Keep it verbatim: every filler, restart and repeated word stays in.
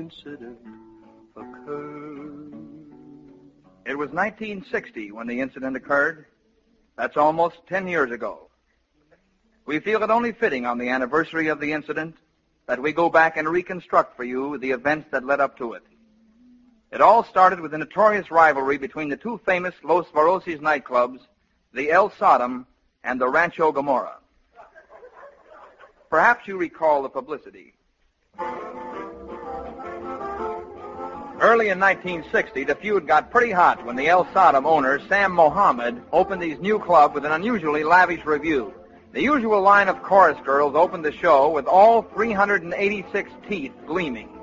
incident occurred. It was nineteen sixty when the incident occurred. That's almost ten years ago. We feel it only fitting on the anniversary of the incident that we go back and reconstruct for you the events that led up to it. It all started with a notorious rivalry between the two famous Los Varosis nightclubs, the El Sodom and the Rancho Gomorrah. Perhaps you recall the publicity. Early in nineteen sixty, the feud got pretty hot when the El Sodom owner, Sam Mohammed, opened his new club with an unusually lavish review. The usual line of chorus girls opened the show with all three hundred eighty-six teeth gleaming.